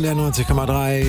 der 90,3,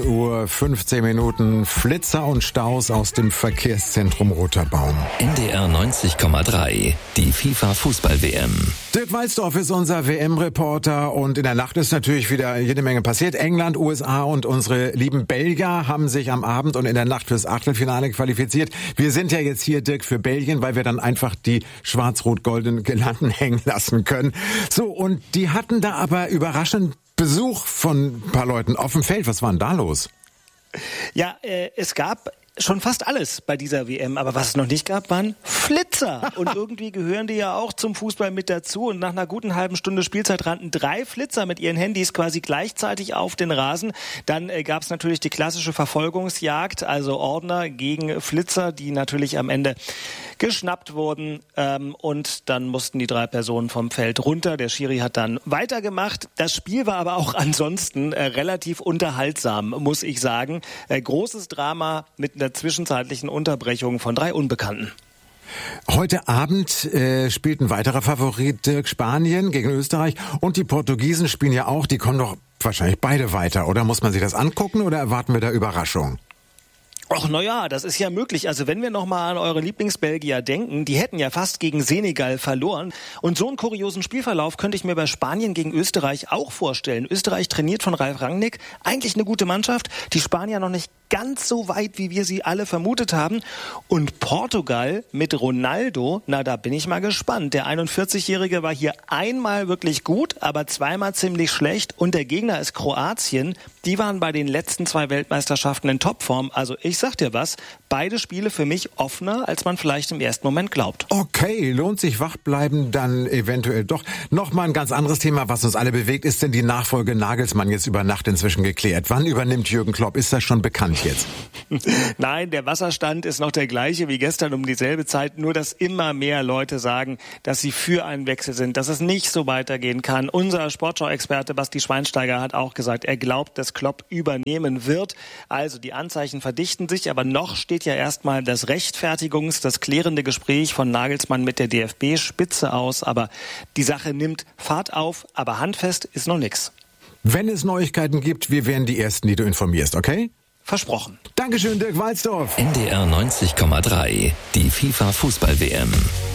7:15 Uhr. Flitzer und Staus aus dem Verkehrszentrum Roter Baum. NDR 90,3, die FIFA-Fußball-WM. Dirk Walzdorf ist unser WM-Reporter und in der Nacht ist natürlich wieder jede Menge passiert. England, USA und unsere lieben Belgier haben sich am Abend und in der Nacht fürs Achtelfinale qualifiziert. Wir sind ja jetzt hier, Dirk, für Belgien, weil wir dann einfach die schwarz-rot-goldenen Girlanden hängen lassen können. So, und die hatten da aber überraschend Besuch von ein paar Leuten auf dem Feld. Was war denn da los? Ja, es gab schon fast alles bei dieser WM, aber was es noch nicht gab, waren Flitzer. Und irgendwie gehören die ja auch zum Fußball mit dazu. Und nach einer guten halben Stunde Spielzeit rannten 3 Flitzer mit ihren Handys quasi gleichzeitig auf den Rasen. Dann gab es natürlich die klassische Verfolgungsjagd, also Ordner gegen Flitzer, die natürlich am Ende geschnappt wurden. Und dann mussten die 3 Personen vom Feld runter. Der Schiri hat dann weitergemacht. Das Spiel war aber auch ansonsten relativ unterhaltsam, muss ich sagen. Großes Drama mit einer zwischenzeitlichen Unterbrechung von 3 Unbekannten. Heute Abend spielt ein weiterer Favorit, Dirk, Spanien gegen Österreich. Und die Portugiesen spielen ja auch. Die kommen doch wahrscheinlich beide weiter, oder? Muss man sich das angucken oder erwarten wir da Überraschung? Ach, naja, das ist ja möglich. Also wenn wir nochmal an eure Lieblingsbelgier denken, die hätten ja fast gegen Senegal verloren. Und so einen kuriosen Spielverlauf könnte ich mir bei Spanien gegen Österreich auch vorstellen. Österreich trainiert von Ralf Rangnick. Eigentlich eine gute Mannschaft. Die Spanier noch nicht ganz so weit, wie wir sie alle vermutet haben. Und Portugal mit Ronaldo, na, da bin ich mal gespannt. Der 41-Jährige war hier einmal wirklich gut, aber zweimal ziemlich schlecht. Und der Gegner ist Kroatien. Die waren bei den letzten 2 Weltmeisterschaften in Topform. Also ich sag dir was, beide Spiele für mich offener, als man vielleicht im ersten Moment glaubt. Okay, lohnt sich wach bleiben dann eventuell doch. Nochmal ein ganz anderes Thema, was uns alle bewegt. Ist denn die Nachfolge Nagelsmann jetzt über Nacht inzwischen geklärt? Wann übernimmt Jürgen Klopp? Ist das schon bekannt jetzt? Nein, der Wasserstand ist noch der gleiche wie gestern um dieselbe Zeit, nur dass immer mehr Leute sagen, dass sie für einen Wechsel sind, dass es nicht so weitergehen kann. Unser Sportschau-Experte Basti Schweinsteiger hat auch gesagt, er glaubt, dass Klopp übernehmen wird. Also die Anzeichen verdichten sich, aber noch steht ja erstmal das das klärende Gespräch von Nagelsmann mit der DFB-Spitze aus, aber die Sache nimmt Fahrt auf, aber handfest ist noch nichts. Wenn es Neuigkeiten gibt, wir wären die Ersten, die du informierst, okay? Versprochen. Dankeschön, Dirk Walzdorf. NDR 90,3, die FIFA-Fußball-WM.